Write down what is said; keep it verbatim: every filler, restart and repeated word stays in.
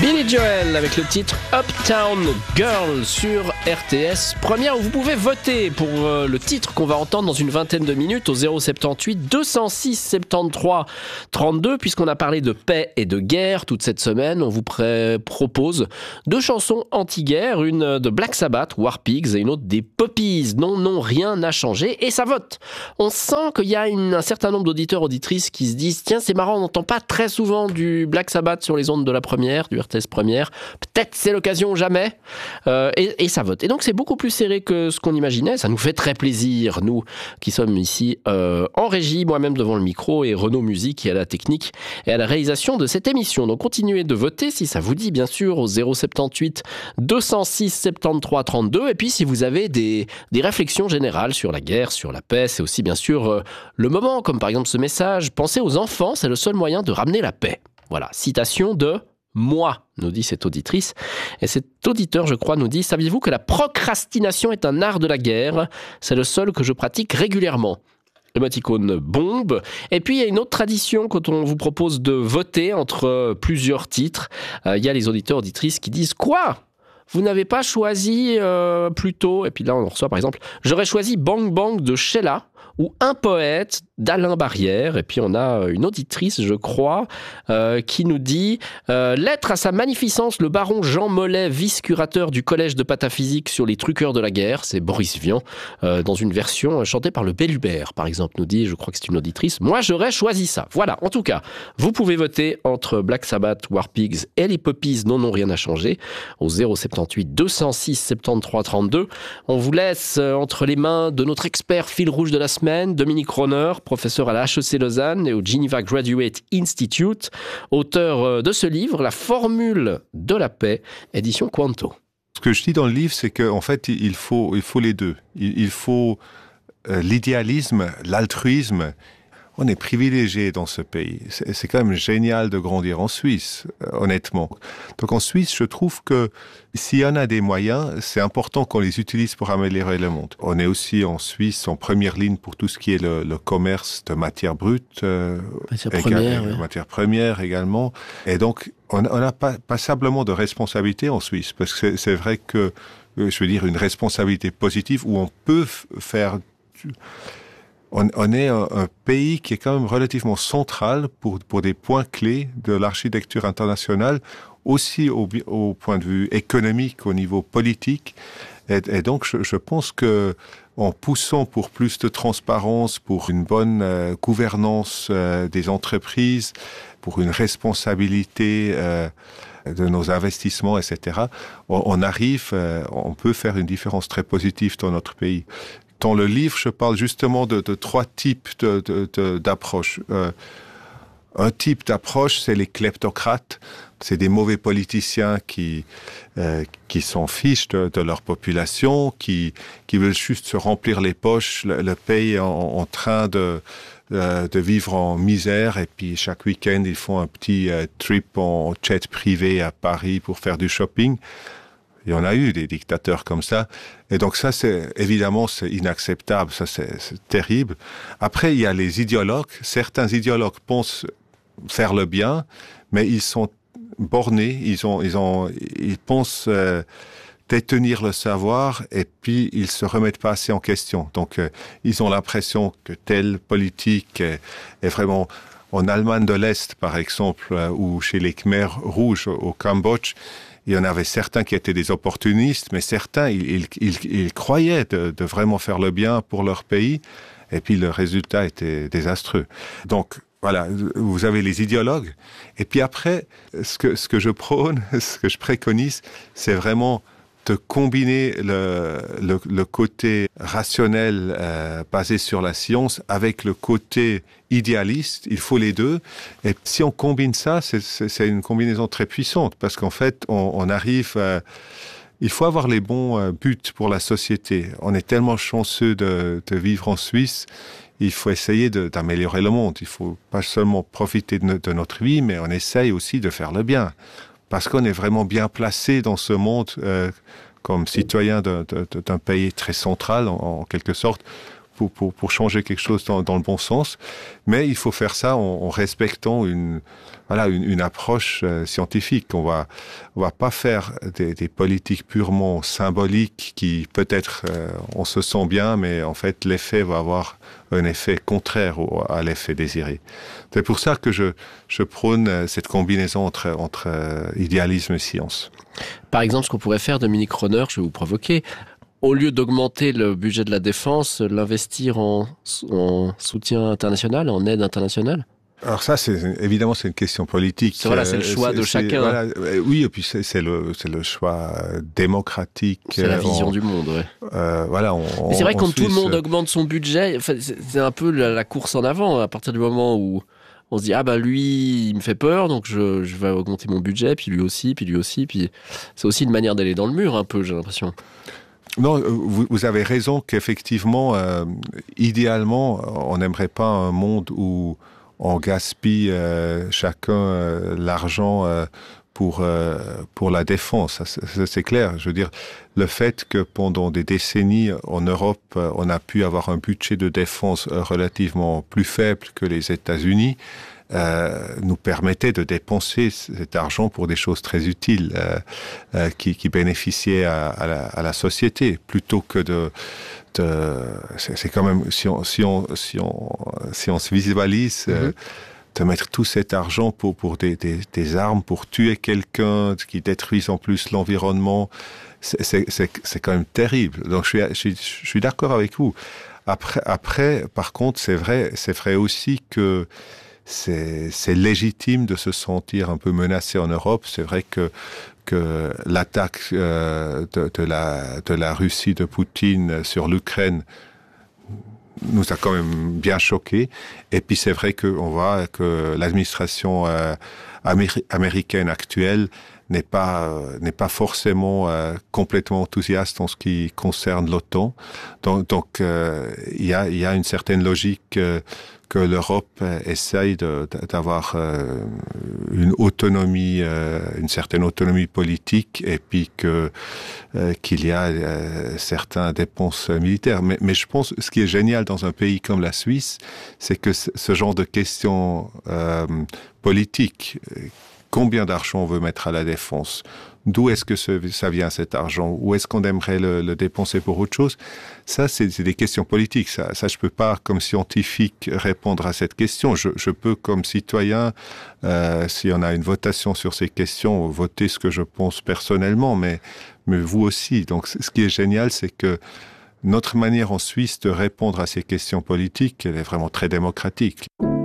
Billy Joel avec le titre Uptown Girl sur R T S. Première où vous pouvez voter pour euh, le titre qu'on va entendre dans une vingtaine de minutes au zéro soixante-huit deux cent six soixante-treize trente-deux. Puisqu'on a parlé de paix et de guerre toute cette semaine, on vous pré- propose deux chansons anti-guerre, une de Black Sabbath, War Pigs, et une autre des Puppies. Non, non, rien n'a changé et ça vote. On sent qu'il y a une, un certain nombre d'auditeurs, auditrices qui se disent tiens, c'est marrant, on n'entend pas très souvent du Black Sabbath sur les ondes de la première, du R T S première. Peut-être c'est l'occasion ou jamais. Euh, et, et ça vote. Et donc c'est beaucoup plus serré que ce qu'on imaginait. Ça nous fait très plaisir, nous qui sommes ici euh, en régie, moi-même devant le micro, et Renaud Musique qui est à la technique et à la réalisation de cette émission. Donc continuez de voter si ça vous dit, bien sûr, au zéro soixante-huit deux cent six soixante-treize trente-deux. Et puis si vous avez des, des réflexions générales sur la guerre, sur la paix, c'est aussi bien sûr euh, le moment, comme par exemple ce message. Pensez aux enfants, c'est le seul moyen de ramener la paix. Voilà, citation de moi, nous dit cette auditrice. Et cet auditeur, je crois, nous dit « Saviez-vous que la procrastination est un art de la guerre ? C'est le seul que je pratique régulièrement. » Émoticône bombe. Et puis, il y a une autre tradition quand on vous propose de voter entre plusieurs titres. Euh, il y a les auditeurs, auditrices qui disent « Quoi ? Vous n'avez pas choisi euh, plus tôt ?» Et puis là, on reçoit par exemple « J'aurais choisi Bang Bang de Sheila » ou Un poète d'Alain Barrière. Et puis on a une auditrice, je crois, euh, qui nous dit euh, « Lettre à sa magnificence, le baron Jean Mollet, vice-curateur du collège de pataphysique sur les truqueurs de la guerre », c'est Boris Vian, euh, dans une version chantée par le Bel Hubert, par exemple, nous dit, je crois que c'est une auditrice. Moi, j'aurais choisi ça. Voilà, en tout cas, vous pouvez voter entre Black Sabbath, War Pigs et les Puppies, non, non, rien n'a changé, au zéro soixante-huit deux cent six soixante-treize trente-deux. On vous laisse entre les mains de notre expert fil rouge de la semaine, Dominique Ronner, professeur à la H E C Lausanne et au Geneva Graduate Institute, auteur de ce livre, La formule de la paix, édition Quanto. Ce que je dis dans le livre, c'est qu'en fait, il faut, il faut les deux. Il, il faut euh, l'idéalisme, l'altruisme. On est privilégié dans ce pays. C'est, c'est quand même génial de grandir en Suisse, euh, honnêtement. Donc en Suisse, je trouve que s'il y en a des moyens, c'est important qu'on les utilise pour améliorer le monde. On est aussi en Suisse en première ligne pour tout ce qui est le, le commerce de matières brutes, euh, matières premières, éga- oui. matières premières également. Et donc, on, on a pas, passablement de responsabilité en Suisse, parce que c'est, c'est vrai que, euh, je veux dire, une responsabilité positive où on peut f- faire... On, on est un, un pays qui est quand même relativement central pour, pour des points clés de l'architecture internationale, aussi au, au point de vue économique, au niveau politique. Et, et donc, je, je pense que en poussant pour plus de transparence, pour une bonne euh, gouvernance euh, des entreprises, pour une responsabilité euh, de nos investissements, et cetera, on, on arrive, euh, on peut faire une différence très positive dans notre pays. Dans le livre, je parle justement de, de trois types de, de, de, d'approches. Euh, un type d'approche, c'est les kleptocrates. C'est des mauvais politiciens qui, euh, qui s'en fichent de, de leur population, qui, qui veulent juste se remplir les poches, le, le pays en, en train de, euh, de vivre en misère. Et puis chaque week-end, ils font un petit euh, trip en jet privé à Paris pour faire du shopping. Il y en a eu des dictateurs comme ça. Et donc ça, c'est évidemment, c'est inacceptable. Ça, c'est, c'est terrible. Après, il y a les idéologues. Certains idéologues pensent faire le bien, mais ils sont bornés. Ils ont, ils ont, ils pensent euh, détenir le savoir et puis ils se remettent pas assez en question. Donc, euh, ils ont l'impression que telle politique est, est vraiment... En Allemagne de l'Est, par exemple, euh, ou chez les Khmers rouges au, au Cambodge, il y en avait certains qui étaient des opportunistes, mais certains, ils, ils, ils, ils croyaient de, de vraiment faire le bien pour leur pays, et puis le résultat était désastreux. Donc, voilà, vous avez les idéologues, et puis après, ce que, ce que je prône, ce que je préconise, c'est vraiment de combiner le, le, le côté rationnel euh, basé sur la science avec le côté idéaliste. Il faut les deux. Et si on combine ça, c'est, c'est, c'est une combinaison très puissante parce qu'en fait, on, on arrive... À, il faut avoir les bons euh, buts pour la société. On est tellement chanceux de, de vivre en Suisse. Il faut essayer de, d'améliorer le monde. Il faut pas seulement profiter de, no, de notre vie, mais on essaye aussi de faire le bien. Parce qu'on est vraiment bien placé dans ce monde euh, comme citoyen d'un, d'un pays très central, en, en quelque sorte, pour, pour, pour changer quelque chose dans, dans le bon sens, mais il faut faire ça en, en respectant une, voilà, une, une approche euh, scientifique. On va, on va pas faire des, des politiques purement symboliques qui peut-être euh, on se sent bien, mais en fait l'effet va avoir un effet contraire au, à l'effet désiré. C'est pour ça que je, je prône cette combinaison entre, entre euh, idéalisme et science. Par exemple, ce qu'on pourrait faire, Dominique Ronner, je vais vous provoquer, au lieu d'augmenter le budget de la défense, l'investir en, en soutien international, en aide internationale? Alors ça, c'est évidemment c'est une question politique. C'est, voilà, c'est le choix de chacun. Voilà, oui, et puis c'est, c'est le c'est le choix démocratique. C'est la vision on, du monde, ouais. Euh, voilà. On, Mais c'est vrai que quand Suisse, tout le monde augmente son budget, enfin, c'est, c'est un peu la, la course en avant. À partir du moment où on se dit ah bah lui il me fait peur, donc je je vais augmenter mon budget, puis lui aussi, puis lui aussi, puis c'est aussi une manière d'aller dans le mur un peu, j'ai l'impression. Non, vous, vous avez raison qu'effectivement, euh, idéalement, on n'aimerait pas un monde où on gaspille euh, chacun euh, l'argent euh, pour euh, pour la défense. Ça, c'est, c'est clair. Je veux dire, le fait que pendant des décennies en Europe, on a pu avoir un budget de défense relativement plus faible que les États-Unis, Euh, nous permettait de dépenser cet argent pour des choses très utiles euh, euh, qui, qui bénéficiaient à, à, la, à la société, plutôt que de, de c'est, c'est quand même si on si on si on si on se visualise. Mm-hmm. euh, de mettre tout cet argent pour pour des, des, des armes pour tuer quelqu'un qui détruisent en plus l'environnement, c'est, c'est, c'est, c'est quand même terrible. Donc je suis, je suis, je suis d'accord avec vous. Après, après, par contre, c'est vrai, c'est vrai aussi que c'est, c'est légitime de se sentir un peu menacé en Europe. C'est vrai que que l'attaque euh, de, de la de la Russie de Poutine sur l'Ukraine nous a quand même bien choqués. Et puis c'est vrai qu'on voit que l'administration euh, améri- américaine actuelle n'est pas euh, n'est pas forcément euh, complètement enthousiaste en ce qui concerne l'OTAN. Donc donc euh, il y a il y a une certaine logique euh, que l'Europe essaye de, d'avoir euh, une autonomie, euh, une certaine autonomie politique, et puis que euh, qu'il y a euh, certaines dépenses militaires. Mais, mais je pense que ce qui est génial dans un pays comme la Suisse, c'est que ce, ce genre de questions euh, politiques, combien d'argent on veut mettre à la défense, d'où est-ce que ce, ça vient cet argent, où est-ce qu'on aimerait le, le dépenser pour autre chose, ça c'est, c'est des questions politiques. Ça, ça je peux pas comme scientifique répondre à cette question. Je, je peux comme citoyen, euh, si on a une votation sur ces questions, voter ce que je pense personnellement, mais mais vous aussi. Donc ce qui est génial, c'est que notre manière en Suisse de répondre à ces questions politiques, elle est vraiment très démocratique.